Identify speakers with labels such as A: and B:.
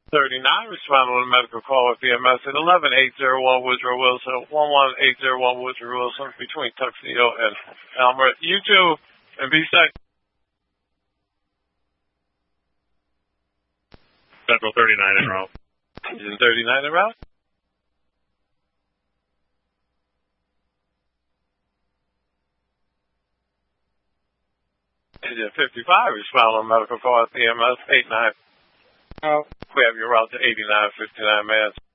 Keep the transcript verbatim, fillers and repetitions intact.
A: thirty-nine, respond on a medical call with E M S at eleven eight zero one Woodrow Wilson, one one eight zero one Woodrow Wilson, between Tuxedo and Elmer. You too, and be safe.
B: Central thirty-nine en route.
A: Engine thirty-nine en route. Engine fifty-five, respond on medical call at E M S eight nine. Oh, we have your route to eighty-nine fifty-nine, man.